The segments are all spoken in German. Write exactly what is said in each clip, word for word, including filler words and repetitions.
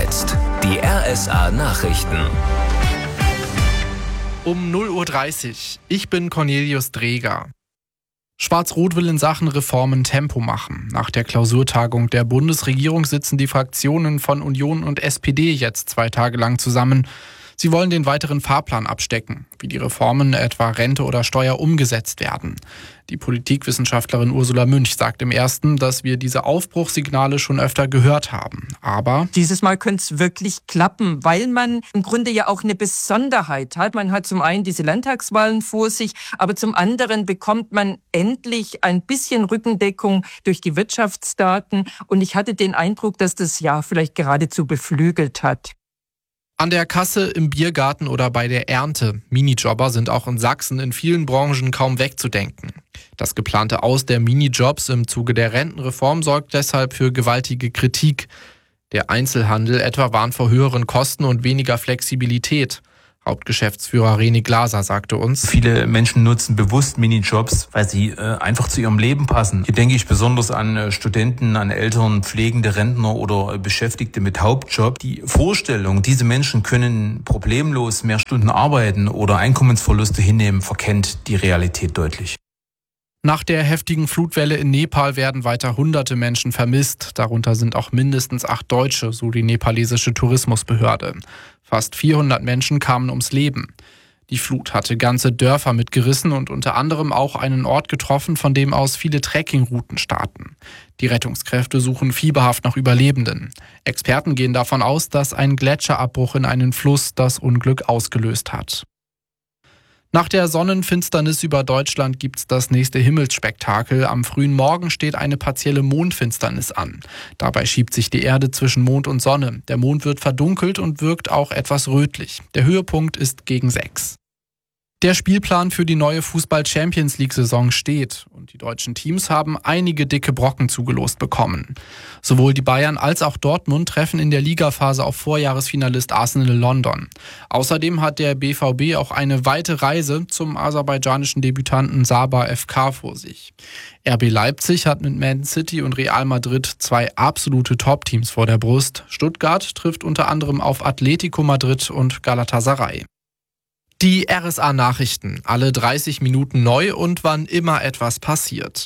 jetzt die R S A-Nachrichten. Um null Uhr dreißig. Ich bin Cornelius Dreger. Schwarz-Rot will in Sachen Reformen Tempo machen. Nach der Klausurtagung der Bundesregierung sitzen die Fraktionen von Union und S P D jetzt zwei Tage lang zusammen. Sie wollen den weiteren Fahrplan abstecken, wie die Reformen etwa Rente oder Steuer umgesetzt werden. Die Politikwissenschaftlerin Ursula Münch sagt im Ersten, dass wir diese Aufbruchssignale schon öfter gehört haben. Aber dieses Mal könnte es wirklich klappen, weil man im Grunde ja auch eine Besonderheit hat. Man hat zum einen diese Landtagswahlen vor sich, aber zum anderen bekommt man endlich ein bisschen Rückendeckung durch die Wirtschaftsdaten. Und ich hatte den Eindruck, dass das Jahr vielleicht geradezu beflügelt hat. An der Kasse, im Biergarten oder bei der Ernte. Minijobber sind auch in Sachsen in vielen Branchen kaum wegzudenken. Das geplante Aus der Minijobs im Zuge der Rentenreform sorgt deshalb für gewaltige Kritik. Der Einzelhandel etwa warnt vor höheren Kosten und weniger Flexibilität. Hauptgeschäftsführer René Glaser sagte uns: Viele Menschen nutzen bewusst Minijobs, weil sie äh, einfach zu ihrem Leben passen. Hier denke ich besonders an äh, Studenten, an Eltern, pflegende Rentner oder äh, Beschäftigte mit Hauptjob. Die Vorstellung, diese Menschen können problemlos mehr Stunden arbeiten oder Einkommensverluste hinnehmen, verkennt die Realität deutlich. Nach der heftigen Flutwelle in Nepal werden weiter hunderte Menschen vermisst. Darunter sind auch mindestens acht Deutsche, so die nepalesische Tourismusbehörde. Fast vierhundert Menschen kamen ums Leben. Die Flut hatte ganze Dörfer mitgerissen und unter anderem auch einen Ort getroffen, von dem aus viele Trekkingrouten starten. Die Rettungskräfte suchen fieberhaft nach Überlebenden. Experten gehen davon aus, dass ein Gletscherabbruch in einen Fluss das Unglück ausgelöst hat. Nach der Sonnenfinsternis über Deutschland gibt's das nächste Himmelsspektakel. Am frühen Morgen steht eine partielle Mondfinsternis an. Dabei schiebt sich die Erde zwischen Mond und Sonne. Der Mond wird verdunkelt und wirkt auch etwas rötlich. Der Höhepunkt ist gegen sechs. Der Spielplan für die neue Fußball-Champions-League-Saison steht und die deutschen Teams haben einige dicke Brocken zugelost bekommen. Sowohl die Bayern als auch Dortmund treffen in der Ligaphase auf Vorjahresfinalist Arsenal London. Außerdem hat der B V B auch eine weite Reise zum aserbaidschanischen Debütanten Sabah F K vor sich. R B Leipzig hat mit Man City und Real Madrid zwei absolute Top-Teams vor der Brust. Stuttgart trifft unter anderem auf Atletico Madrid und Galatasaray. Die R S A-Nachrichten, alle dreißig Minuten neu und wann immer etwas passiert.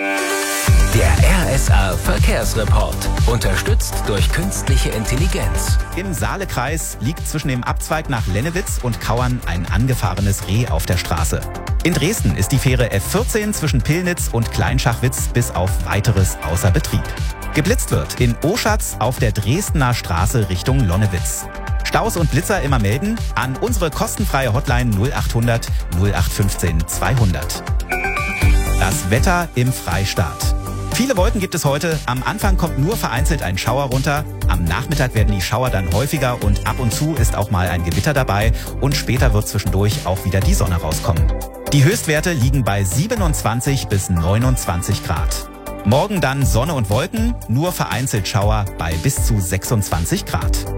Der R S A-Verkehrsreport, unterstützt durch künstliche Intelligenz. Im Saalekreis liegt zwischen dem Abzweig nach Lennewitz und Kauern ein angefahrenes Reh auf der Straße. In Dresden ist die Fähre F vierzehn zwischen Pillnitz und Kleinschachwitz bis auf Weiteres außer Betrieb. Geblitzt wird in Oschatz auf der Dresdner Straße Richtung Lonnewitz. Staus und Blitzer immer melden an unsere kostenfreie Hotline null achthundert null acht fünfzehn zweihundert. Das Wetter im Freistaat. Viele Wolken gibt es heute. Am Anfang kommt nur vereinzelt ein Schauer runter. Am Nachmittag werden die Schauer dann häufiger und ab und zu ist auch mal ein Gewitter dabei. Und später wird zwischendurch auch wieder die Sonne rauskommen. Die Höchstwerte liegen bei siebenundzwanzig bis neunundzwanzig Grad. Morgen dann Sonne und Wolken, nur vereinzelt Schauer bei bis zu sechsundzwanzig Grad.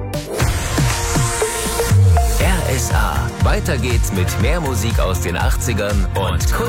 R S A. Weiter geht's mit mehr Musik aus den achtzigern und